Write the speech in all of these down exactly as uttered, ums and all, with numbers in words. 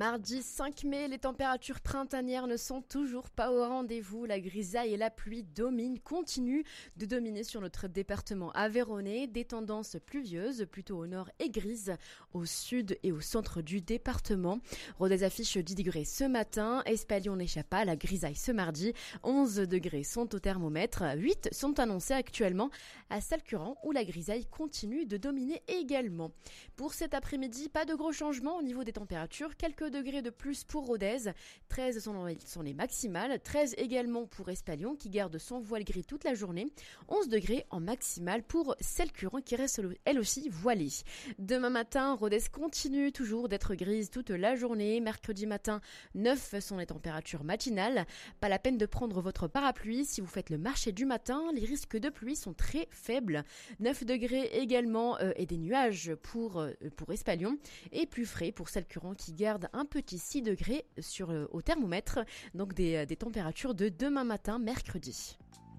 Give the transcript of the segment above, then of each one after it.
Mardi cinq mai, les températures printanières ne sont toujours pas au rendez-vous. La grisaille et la pluie dominent, continuent de dominer sur notre département aveyronnais. Des tendances pluvieuses, plutôt au nord et grises, au sud et au centre du département. Rodez affiche dix degrés ce matin, Espalion n'échappe pas à la grisaille ce mardi. onze degrés sont au thermomètre, huit sont annoncés actuellement à Salcurand où la grisaille continue de dominer également. Pour cet après-midi, pas de gros changements au niveau des températures, quelques degrés de plus pour Rodez, treize sont les maximales, treize également pour Espalion qui garde son voile gris toute la journée, onze degrés en maximale pour Salcurand qui reste elle aussi voilée. Demain matin, Rodez continue toujours d'être grise toute la journée, mercredi matin, neuf sont les températures matinales, pas la peine de prendre votre parapluie si vous faites le marché du matin, les risques de pluie sont très faibles, neuf degrés également euh, et des nuages pour, euh, pour Espalion et plus frais pour Salcurand qui garde un petit six degrés sur, euh, au thermomètre, donc des, des températures de demain matin, mercredi.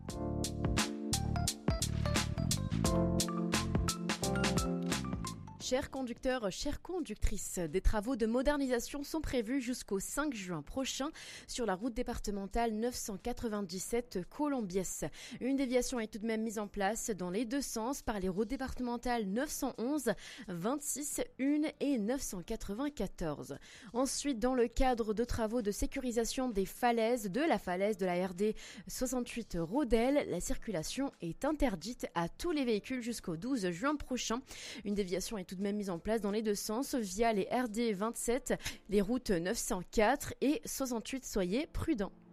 Chers conducteurs, chères conductrices, des travaux de modernisation sont prévus jusqu'au cinq juin prochain sur la route départementale neuf cent quatre-vingt-dix-sept Colombiès. Une déviation est tout de même mise en place dans les deux sens par les routes départementales neuf cent onze, vingt-six, un et neuf cent quatre-vingt-quatorze. Ensuite, dans le cadre de travaux de sécurisation des falaises de la falaise de la R D soixante-huit Rodel, la circulation est interdite à tous les véhicules jusqu'au douze juin prochain. Une déviation est tout de même mise en place dans les deux sens via les R D vingt-sept, les routes neuf cent quatre et soixante-huit. Soyez prudents.